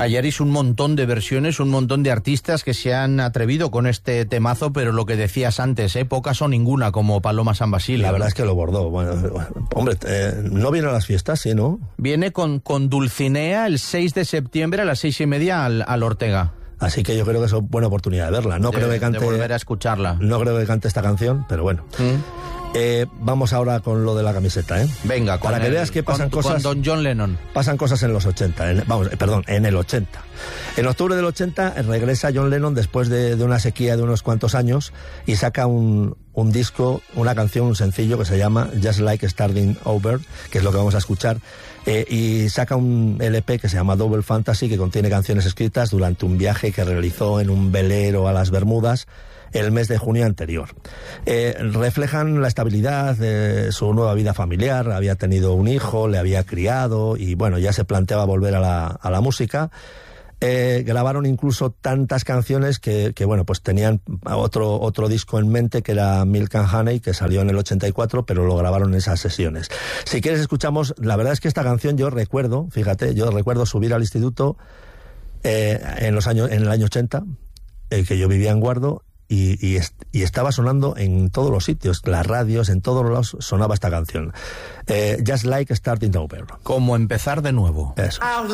Ayer hizo un montón de versiones, un montón de artistas que se han atrevido con este temazo, pero lo que decías antes, pocas o ninguna, como Paloma San Basilio. La verdad es que lo bordó. Bueno, hombre, ¿no viene a las fiestas, sí, no? Viene con Dulcinea el 6 de septiembre a las 6:30 al Ortega. Así que yo creo que es buena oportunidad de verla. No creo que cante, de volver a escucharla. No creo que cante esta canción, pero bueno. Vamos ahora con lo de la camiseta, ¿eh? Venga, para que veas que pasan cosas. Con Don John Lennon. Pasan cosas en los 80. En el 80. En octubre del 80 regresa John Lennon después de una sequía de unos cuantos años y saca un disco, una canción, un sencillo que se llama Just Like Starting Over, que es lo que vamos a escuchar. Y saca un LP que se llama Double Fantasy, que contiene canciones escritas durante un viaje que realizó en un velero a las Bermudas el mes de junio anterior. Reflejan la estabilidad de su nueva vida familiar. Había tenido un hijo, le había criado y bueno, ya se planteaba volver a la música. Grabaron incluso tantas canciones que bueno, pues tenían otro disco en mente, que era Milk and Honey, que salió en el 84, pero lo grabaron en esas sesiones. Si quieres escuchamos, la verdad es que esta canción yo recuerdo subir al instituto en el año 80, que yo vivía en Guardo, y estaba sonando en todos los sitios, las radios, en todos los lados sonaba esta canción. Just Like Starting Over. Como empezar de nuevo. Eso.